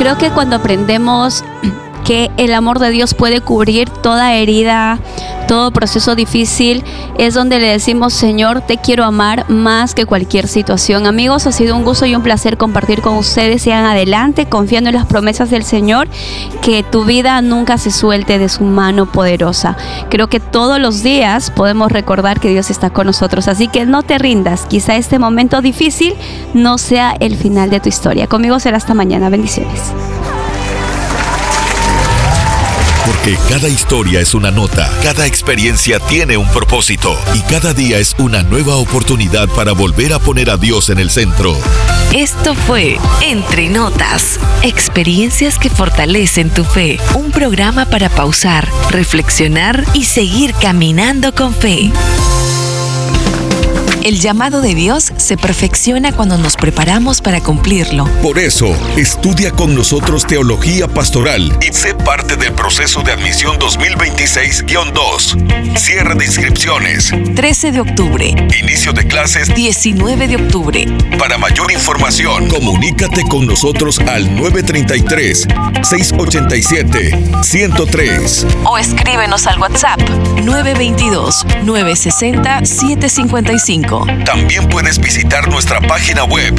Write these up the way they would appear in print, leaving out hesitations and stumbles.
Creo que cuando aprendemos que el amor de Dios puede cubrir toda herida, todo proceso difícil, es donde le decimos: Señor, te quiero amar más que cualquier situación. Amigos, ha sido un gusto y un placer compartir con ustedes. Sigan adelante, confiando en las promesas del Señor, que tu vida nunca se suelte de su mano poderosa. Creo que todos los días podemos recordar que Dios está con nosotros, así que no te rindas. Quizá este momento difícil no sea el final de tu historia. Conmigo será hasta mañana. Bendiciones. Porque cada historia es una nota, cada experiencia tiene un propósito y cada día es una nueva oportunidad para volver a poner a Dios en el centro. Esto fue Entre Notas, experiencias que fortalecen tu fe. Un programa para pausar, reflexionar y seguir caminando con fe. El llamado de Dios se perfecciona cuando nos preparamos para cumplirlo. Por eso, estudia con nosotros Teología Pastoral y sé parte del proceso de admisión 2026-2. Cierre de inscripciones 13 de octubre. Inicio de clases 19 de octubre. Para mayor información, comunícate con nosotros al 933-687-103 o escríbenos al WhatsApp 922-960-755. También puedes visitar nuestra página web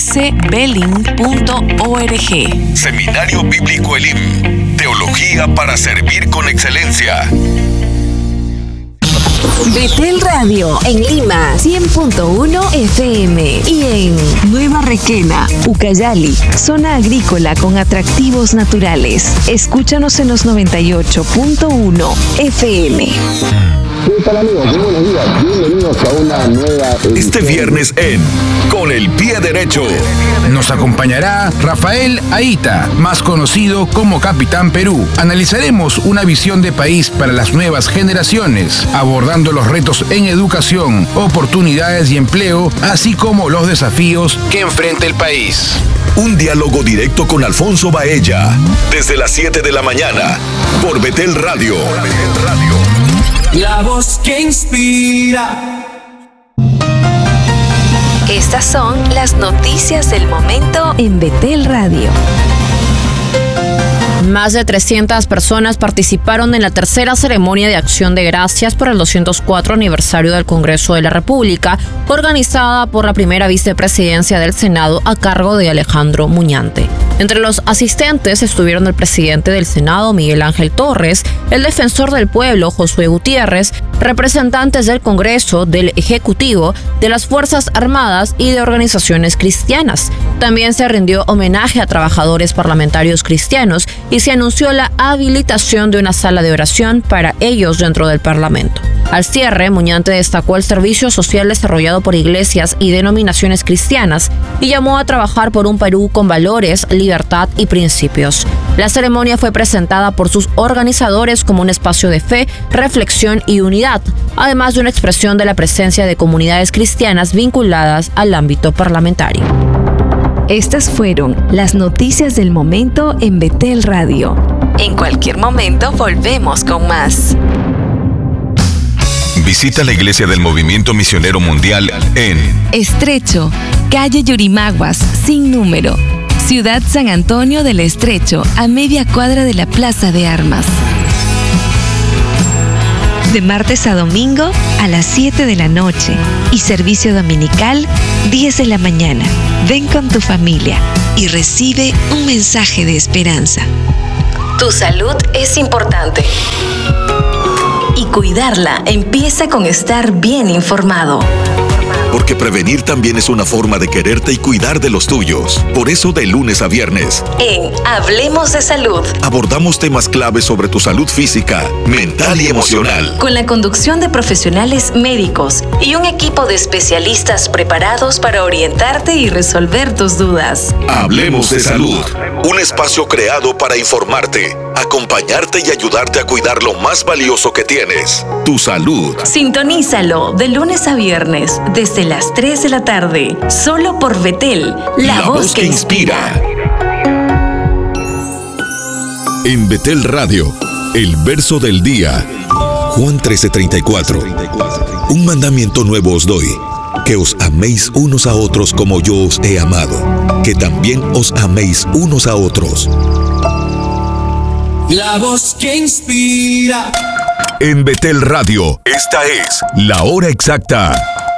sbeling.org. Seminario Bíblico Elim. Teología para servir con excelencia. Betel Radio en Lima 100.1 FM y en Nueva Requena, Ucayali, zona agrícola con atractivos naturales. Escúchanos en los 98.1 FM. ¿Qué tal, amigos? Muy buenos días. Bienvenidos a una nueva edición. Este viernes en Con el Pie Derecho nos acompañará Rafael Aita, más conocido como Capitán Perú. Analizaremos una visión de país para las nuevas generaciones, abordando los retos en educación, oportunidades y empleo, así como los desafíos que enfrenta el país. Un diálogo directo con Alfonso Baella, desde las 7 de la mañana, por Betel Radio. La voz que inspira. Estas son las noticias del momento en Betel Radio. Más de 300 personas participaron en la tercera ceremonia de Acción de Gracias por el 204 aniversario del Congreso de la República, organizada por la primera vicepresidencia del Senado a cargo de Alejandro Muñante. Entre los asistentes estuvieron el presidente del Senado, Miguel Ángel Torres, el defensor del pueblo, Josué Gutiérrez, representantes del Congreso, del Ejecutivo, de las Fuerzas Armadas y de organizaciones cristianas. También se rindió homenaje a trabajadores parlamentarios cristianos y se anunció la habilitación de una sala de oración para ellos dentro del Parlamento. Al cierre, Muñante destacó el servicio social desarrollado por iglesias y denominaciones cristianas y llamó a trabajar por un Perú con valores, libertad y principios. La ceremonia fue presentada por sus organizadores como un espacio de fe, reflexión y unidad, además de una expresión de la presencia de comunidades cristianas vinculadas al ámbito parlamentario. Estas fueron las noticias del momento en Betel Radio. En cualquier momento volvemos con más. Visita la Iglesia del Movimiento Misionero Mundial en Estrecho, calle Yurimaguas, sin número. Ciudad San Antonio del Estrecho, a media cuadra de la Plaza de Armas. De martes a domingo a las 7 de la noche y servicio dominical 10 de la mañana. Ven con tu familia y recibe un mensaje de esperanza. Tu salud es importante. Y cuidarla empieza con estar bien informado. Porque prevenir también es una forma de quererte y cuidar de los tuyos. Por eso, de lunes a viernes, en Hablemos de Salud, abordamos temas claves sobre tu salud física, mental y emocional. con la conducción de profesionales médicos y un equipo de especialistas preparados para orientarte y resolver tus dudas. Hablemos de Salud, un espacio creado para informarte, acompañarte y ayudarte a cuidar lo más valioso que tienes, tu salud. Sintonízalo de lunes a viernes desde las 3 de la tarde, solo por Betel, la voz que inspira. En Betel Radio, el verso del día. Juan 13:34. Un mandamiento nuevo os doy, que os améis améis unos a otros como yo os he amado, que también os améis unos a otros. La voz que inspira. En Betel Radio, esta es la hora exacta.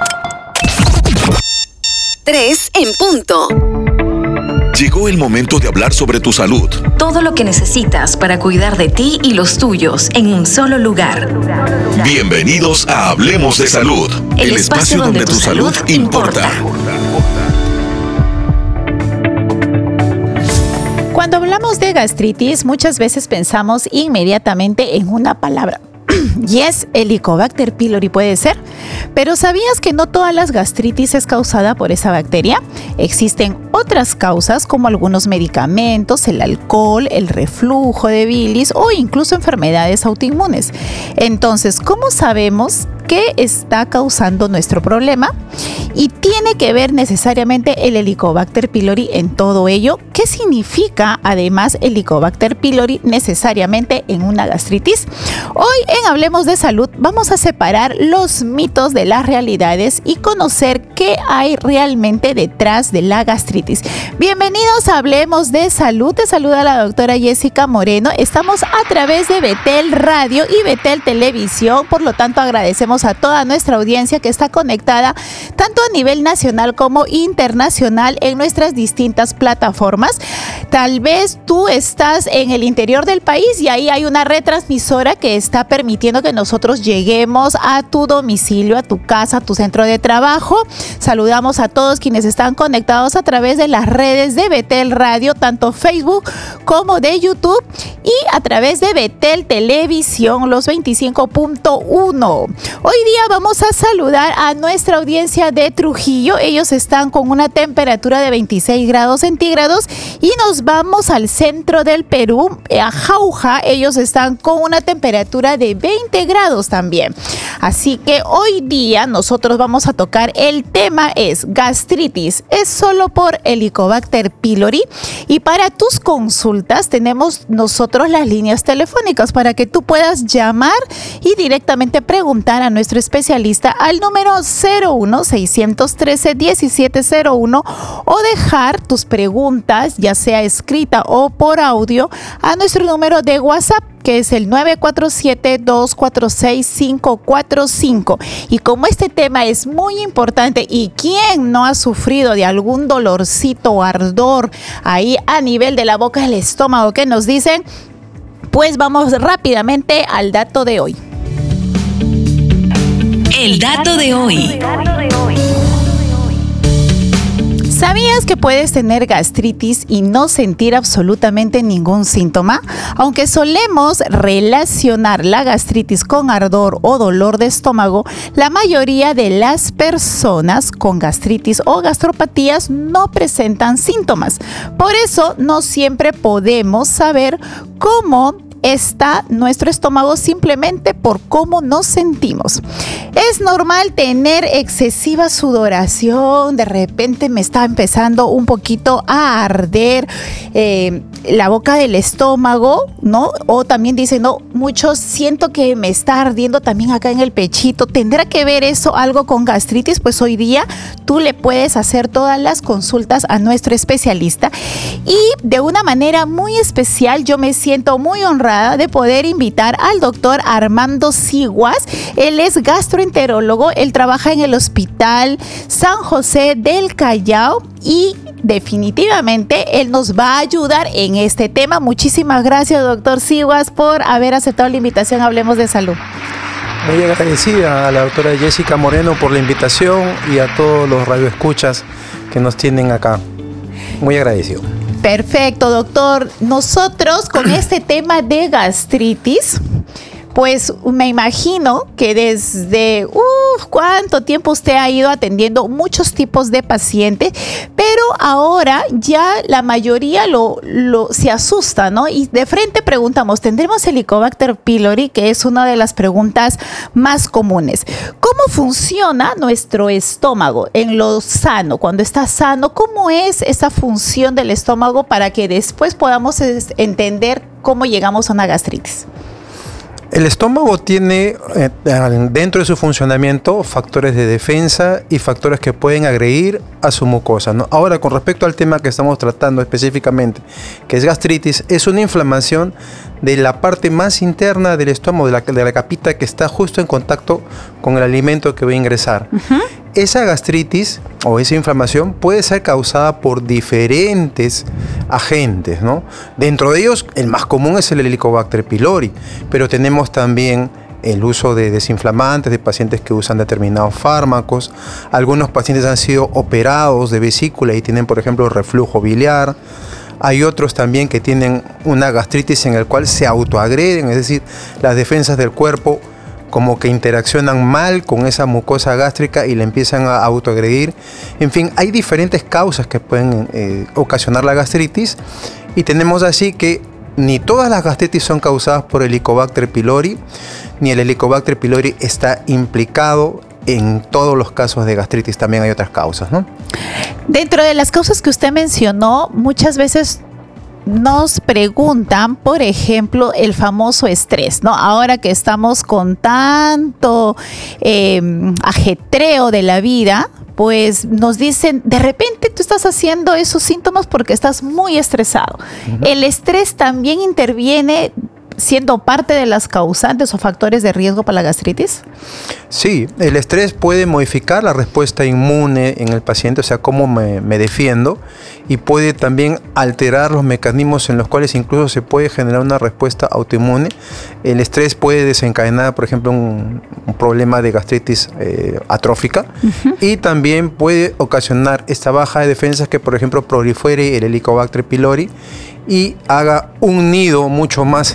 3 en punto. Llegó el momento de hablar sobre tu salud. Todo lo que necesitas para cuidar de ti y los tuyos en un solo lugar. Bienvenidos a Hablemos de Salud, el espacio donde tu salud importa. Cuando hablamos de gastritis, muchas veces pensamos inmediatamente en una palabra. Y es Helicobacter pylori, puede ser. Pero ¿sabías que no todas las gastritis es causada por esa bacteria? Existen otras causas como algunos medicamentos, el alcohol, el reflujo de bilis o incluso enfermedades autoinmunes. Entonces, ¿cómo sabemos qué está causando nuestro problema? Y tiene que ver necesariamente el Helicobacter pylori en todo ello. ¿Qué significa además Helicobacter pylori necesariamente en una gastritis? Hoy en Hablemos de Salud vamos a separar los mitos de las realidades y conocer qué hay realmente detrás de la gastritis. Bienvenidos a Hablemos de Salud. Te saluda la doctora Jessica Moreno. Estamos a través de Betel Radio y Betel Televisión. Por lo tanto, agradecemos a toda nuestra audiencia que está conectada tanto a nivel nacional como internacional en nuestras distintas plataformas. Tal vez tú estás en el interior del país y ahí hay una retransmisora que está permitiendo que nosotros lleguemos a tu domicilio, a tu casa, a tu centro de trabajo. Saludamos a todos quienes están conectados a través de las redes de Betel Radio, tanto Facebook como de YouTube, y a través de Betel Televisión, los 25.1. Hoy día vamos a saludar a nuestra audiencia de Trujillo. Ellos están con una temperatura de 26 grados centígrados y nos vamos al centro del Perú, a Jauja. Ellos están con una temperatura de 20 grados también. Así que hoy día nosotros vamos a tocar el tema es gastritis. ¿Es solo por Helicobacter pylori? Y para tus consultas tenemos nosotros las líneas telefónicas para que tú puedas llamar y directamente preguntar a nuestro especialista al número 01-613-1701 o dejar tus preguntas, ya sea escrita o por audio, a nuestro número de WhatsApp, que es el 947-246-545. Y como este tema es muy importante, y quién no ha sufrido de algún dolorcito o ardor ahí a nivel de la boca del estómago que nos dicen, pues vamos rápidamente al dato de hoy. El dato de hoy. ¿Sabías que puedes tener gastritis y no sentir absolutamente ningún síntoma? Aunque solemos relacionar la gastritis con ardor o dolor de estómago, la mayoría de las personas con gastritis o gastropatías no presentan síntomas. Por eso no siempre podemos saber cómo está nuestro estómago simplemente por cómo nos sentimos. Es normal tener excesiva sudoración, de repente me está empezando un poquito a arder la boca del estómago, ¿no? O también dicen, no, muchos siento que me está ardiendo también acá en el pechito. ¿Tendrá que ver eso algo con gastritis? Pues hoy día tú le puedes hacer todas las consultas a nuestro especialista y de una manera muy especial yo me siento muy honrada de poder invitar al doctor Armando Siguas. Él es gastroenterólogo, él trabaja en el Hospital San José del Callao y definitivamente él nos va a ayudar en este tema. Muchísimas gracias, doctor Siguas, por haber aceptado la invitación a Hablemos de Salud. Muy agradecida a la doctora Jessica Moreno por la invitación y a todos los radioescuchas que nos tienen acá. Muy agradecido. Perfecto, doctor. Nosotros con este tema de gastritis, pues me imagino que desde cuánto tiempo usted ha ido atendiendo muchos tipos de pacientes, pero ahora ya la mayoría se asusta, ¿no? Y de frente preguntamos, ¿tendremos Helicobacter pylori? Que es una de las preguntas más comunes. ¿Cómo funciona nuestro estómago en lo sano? Cuando está sano, ¿cómo es esa función del estómago para que después podamos entender cómo llegamos a una gastritis? El estómago tiene dentro de su funcionamiento factores de defensa y factores que pueden agredir a su mucosa, ¿no? Ahora, con respecto al tema que estamos tratando específicamente, que es gastritis, es una inflamación de la parte más interna del estómago, de la capita que está justo en contacto con el alimento que va a ingresar. Esa gastritis o esa inflamación puede ser causada por diferentes agentes, ¿no? Dentro de ellos, el más común es el Helicobacter pylori, pero tenemos también el uso de desinflamantes de pacientes que usan determinados fármacos. Algunos pacientes han sido operados de vesícula y tienen, por ejemplo, reflujo biliar. Hay otros también que tienen una gastritis en el cual se autoagreden, es decir, las defensas del cuerpo como que interaccionan mal con esa mucosa gástrica y le empiezan a autoagredir. En fin, hay diferentes causas que pueden ocasionar la gastritis, y tenemos así que ni todas las gastritis son causadas por Helicobacter pylori, ni el Helicobacter pylori está implicado en todos los casos de gastritis. También hay otras causas, ¿no? Dentro de las causas que usted mencionó, muchas veces nos preguntan, por ejemplo, el famoso estrés, ¿no? Ahora que estamos con tanto ajetreo de la vida, pues nos dicen, de repente tú estás haciendo esos síntomas porque estás muy estresado. ¿El estrés también interviene siendo parte de las causantes o factores de riesgo para la gastritis? Sí, el estrés puede modificar la respuesta inmune en el paciente, o sea, cómo me defiendo, y puede también alterar los mecanismos en los cuales incluso se puede generar una respuesta autoinmune. El estrés puede desencadenar, por ejemplo, un problema de gastritis atrófica, y también puede ocasionar esta baja de defensas que, por ejemplo, prolifere el Helicobacter pylori y haga un nido mucho más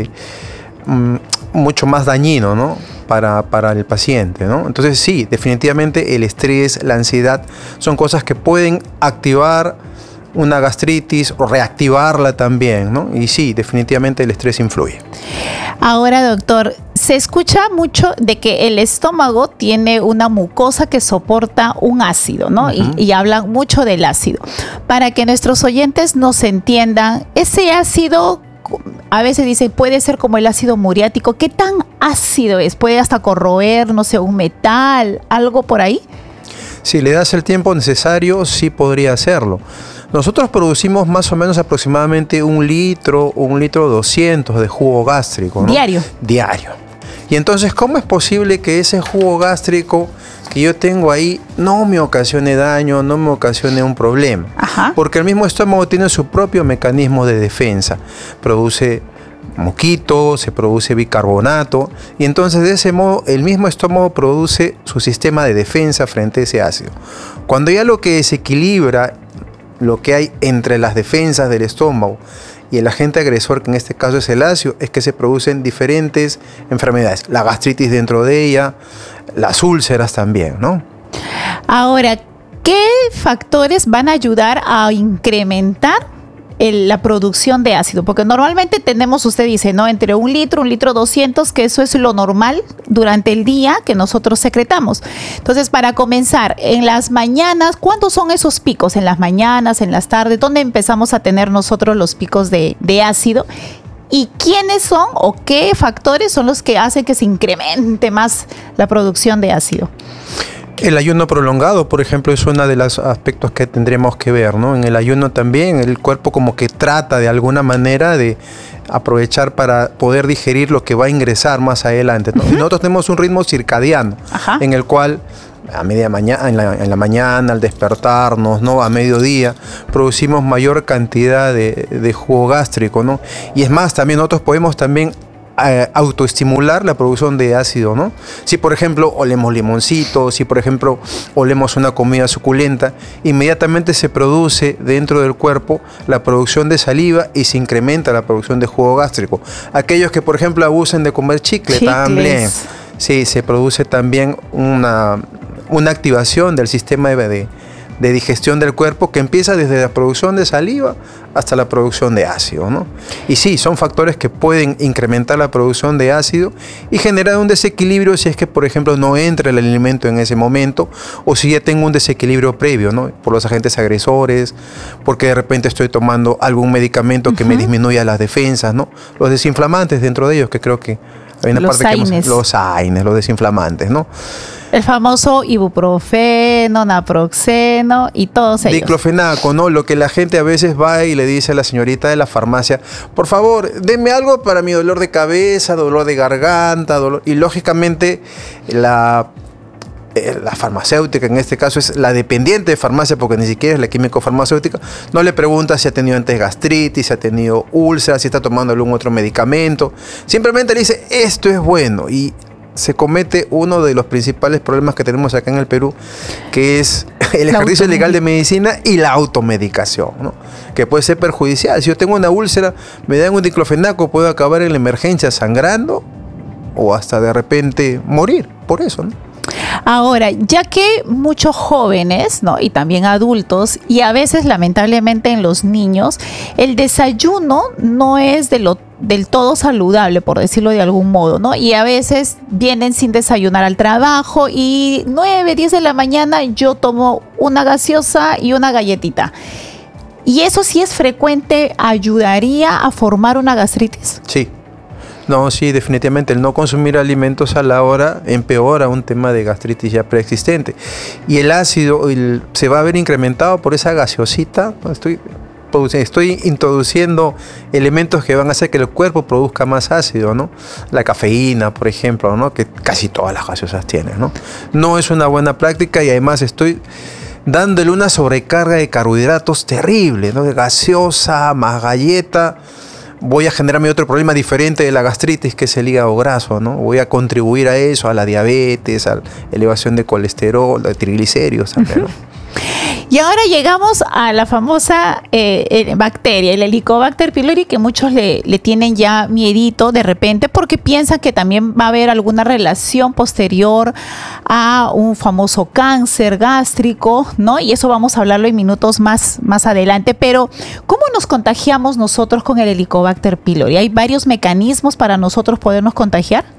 dañino, ¿no? para el paciente, ¿no? Entonces sí, definitivamente el estrés, la ansiedad son cosas que pueden activar una gastritis o reactivarla también, ¿no? Y sí, definitivamente el estrés influye. Ahora, doctor, se escucha mucho de que el estómago tiene una mucosa que soporta un ácido, ¿no? Y hablan mucho del ácido. Para que nuestros oyentes nos entiendan, ese ácido, a veces dicen, puede ser como el ácido muriático. ¿Qué tan ácido es? ¿Puede hasta corroer, no sé, un metal, algo por ahí? Si le das el tiempo necesario, sí podría hacerlo. Nosotros producimos más o menos aproximadamente 1 litro, 200 de jugo gástrico, ¿no? ¿Diario? Diario. Y entonces, ¿cómo es posible que ese jugo gástrico que yo tengo ahí no me ocasione daño, no me ocasione un problema? Porque el mismo estómago tiene su propio mecanismo de defensa. Produce moquito, se produce bicarbonato, y entonces de ese modo el mismo estómago produce su sistema de defensa frente a ese ácido. Cuando ya lo que desequilibra lo que hay entre las defensas del estómago y el agente agresor, que en este caso es el ácido, es que se producen diferentes enfermedades. La gastritis dentro de ella, las úlceras también, ¿no? Ahora, ¿qué factores van a ayudar a incrementar la producción de ácido? Porque normalmente tenemos, usted dice, ¿no? Entre 1 litro, 200, que eso es lo normal durante el día que nosotros secretamos. Entonces, para comenzar, en las mañanas, ¿cuántos son esos picos? ¿En las mañanas, en las tardes? ¿Dónde empezamos a tener nosotros los picos de ácido? ¿Y quiénes son o qué factores son los que hacen que se incremente más la producción de ácido? El ayuno prolongado, por ejemplo, es uno de los aspectos que tendremos que ver, ¿no? En el ayuno también el cuerpo como que trata de alguna manera de aprovechar para poder digerir lo que va a ingresar más adelante, ¿no? Y nosotros tenemos un ritmo circadiano en el cual a media mañana, en la mañana, al despertarnos, ¿no? A mediodía, producimos mayor cantidad de jugo gástrico, ¿no? Y es más, también nosotros podemos también autoestimular la producción de ácido, ¿no? Si por ejemplo olemos limoncito, si por ejemplo olemos una comida suculenta, inmediatamente se produce dentro del cuerpo la producción de saliva y se incrementa la producción de jugo gástrico. Aquellos que por ejemplo abusen de comer chicle también, sí, se produce también una activación del sistema de digestión del cuerpo que empieza desde la producción de saliva hasta la producción de ácido, ¿no? Y sí, son factores que pueden incrementar la producción de ácido y generar un desequilibrio si es que, por ejemplo, no entra el alimento en ese momento o si ya tengo un desequilibrio previo, ¿no? Por los agentes agresores, porque de repente estoy tomando algún medicamento que me disminuya las defensas, ¿no? Los desinflamantes dentro de ellos, que creo que Hay una Los parte AINES. los AINES, los desinflamantes, ¿no? El famoso ibuprofeno, naproxeno y todos ellos. Diclofenaco, ¿no? Lo que la gente a veces va y le dice a la señorita de la farmacia, por favor, deme algo para mi dolor de cabeza, dolor de garganta, y lógicamente la farmacéutica, en este caso es la dependiente de farmacia, porque ni siquiera es la químico farmacéutica, no le pregunta si ha tenido antes gastritis, si ha tenido úlceras, si está tomando algún otro medicamento. Simplemente le dice, esto es bueno. Y se comete uno de los principales problemas que tenemos acá en el Perú, que es el ejercicio ilegal de medicina y la automedicación, ¿no? Que puede ser perjudicial. Si yo tengo una úlcera, me dan un diclofenaco, puedo acabar en la emergencia sangrando o hasta de repente morir por eso, ¿no? Ahora, ya que muchos jóvenes, ¿no? Y también adultos, y a veces lamentablemente en los niños, el desayuno no es del todo saludable, por decirlo de algún modo, ¿no? Y a veces vienen sin desayunar al trabajo y 9, 10 de la mañana yo tomo una gaseosa y una galletita. ¿Y eso sí es frecuente? ¿Ayudaría a formar una gastritis? Sí. No, sí, definitivamente el no consumir alimentos a la hora empeora un tema de gastritis ya preexistente. Y el ácido se va a ver incrementado por esa gaseosita. Estoy introduciendo elementos que van a hacer que el cuerpo produzca más ácido, ¿no? La cafeína, por ejemplo, ¿no? Que casi todas las gaseosas tienen, ¿no? No es una buena práctica y además estoy dándole una sobrecarga de carbohidratos terrible, ¿no? De gaseosa más galleta. Voy a generarme otro problema diferente de la gastritis, que es el hígado graso, ¿no? Voy a contribuir a eso, a la diabetes, a la elevación de colesterol, de triglicéridos también, ¿no? Y ahora llegamos a la famosa bacteria, el Helicobacter pylori, que muchos le tienen ya miedito de repente porque piensan que también va a haber alguna relación posterior a un famoso cáncer gástrico, ¿no? Y eso vamos a hablarlo en minutos más adelante. Pero, ¿cómo nos contagiamos nosotros con el Helicobacter pylori? ¿Hay varios mecanismos para nosotros podernos contagiar?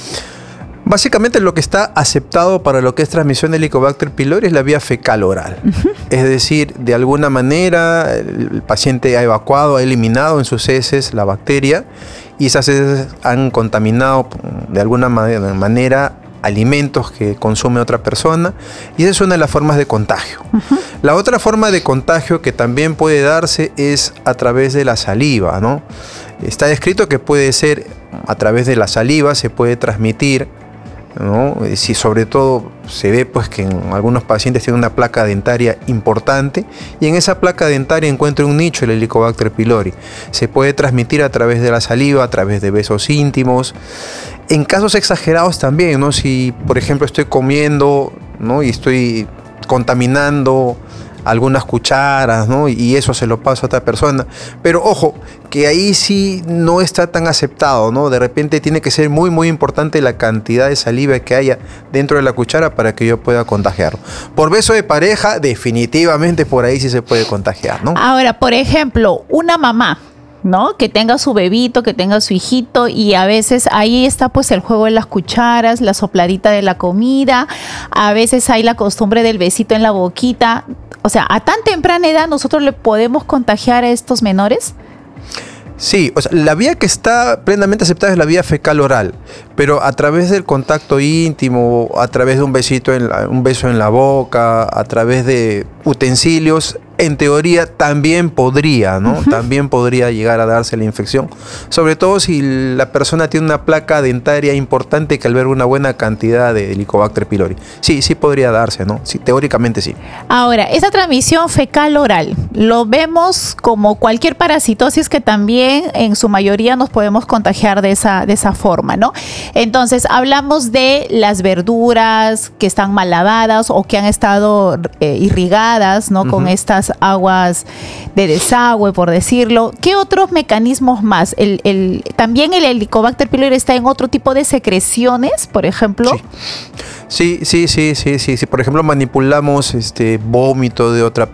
Básicamente lo que está aceptado para lo que es transmisión de Helicobacter pylori es la vía fecal oral. Es decir, de alguna manera el paciente ha evacuado, ha eliminado en sus heces la bacteria y esas heces han contaminado de alguna manera alimentos que consume otra persona y esa es una de las formas de contagio. La otra forma de contagio que también puede darse es a través de la saliva, ¿no? Está descrito que puede ser a través de la saliva, se puede transmitir, ¿no? Si sobre todo se ve pues que en algunos pacientes tienen una placa dentaria importante y en esa placa dentaria encuentra un nicho el Helicobacter pylori. Se puede transmitir a través de la saliva, a través de besos íntimos. En casos exagerados también, ¿no? Si por ejemplo estoy comiendo, ¿no? Y estoy contaminando algunas cucharas, ¿no? Y eso se lo paso a otra persona. Pero ojo, que ahí sí no está tan aceptado, ¿no? De repente tiene que ser muy, muy importante la cantidad de saliva que haya dentro de la cuchara para que yo pueda contagiarlo. Por beso de pareja, definitivamente por ahí sí se puede contagiar, ¿no? Ahora, por ejemplo, una mamá, ¿no? Que tenga su bebito, que tenga su hijito y a veces ahí está pues el juego de las cucharas, la sopladita de la comida, a veces hay la costumbre del besito en la boquita. O sea, a tan temprana edad nosotros le podemos contagiar a estos menores. Sí, o sea, la vía que está plenamente aceptada es la vía fecal oral, pero a través del contacto íntimo, a través de un beso en la boca, a través de utensilios, en teoría también podría, ¿no? También podría llegar a darse la infección, sobre todo si la persona tiene una placa dentaria importante que alberga una buena cantidad de Helicobacter pylori. Sí, sí podría darse, ¿no? Sí, teóricamente sí. Ahora, esa transmisión fecal oral, lo vemos como cualquier parasitosis que también en su mayoría nos podemos contagiar de esa forma, ¿no? Entonces, hablamos de las verduras que están mal lavadas o que han estado irrigadas, ¿no? Con estas aguas de desagüe, por decirlo. ¿Qué otros mecanismos más? También el Helicobacter pylori está en otro tipo de secreciones, por ejemplo. Sí. Sí. Por ejemplo, manipulamos vómito de otra